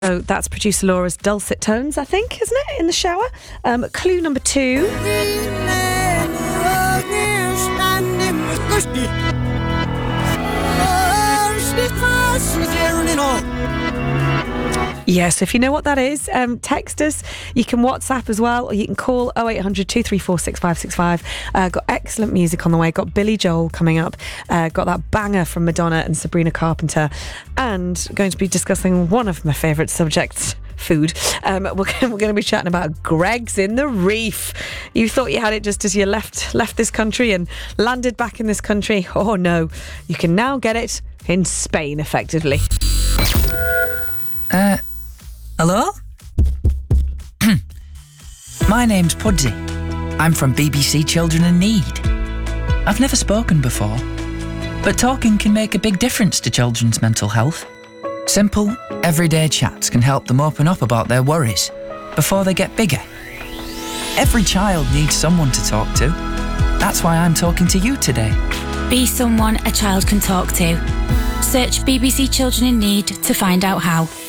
So that's producer Laura's dulcet tones, I think, isn't it, in the shower? Clue number 2. Yes, if you know what that is, text us. You can WhatsApp as well, or you can call 0800 234 6565. Got excellent music on the way. Got Billy Joel coming up. Got that banger from Madonna and Sabrina Carpenter. And going to be discussing one of my favourite subjects, food. We're going to be chatting about Greggs in the Reef. You thought you had it just as you left this country and landed back in this country. Oh no, you can now get it in Spain, effectively. Hello? My name's Pudsey. I'm from BBC Children in Need. I've never spoken before, but talking can make a big difference to children's mental health. Simple, everyday chats can help them open up about their worries before they get bigger. Every child needs someone to talk to. That's why I'm talking to you today. Be someone a child can talk to. Search BBC Children in Need to find out how.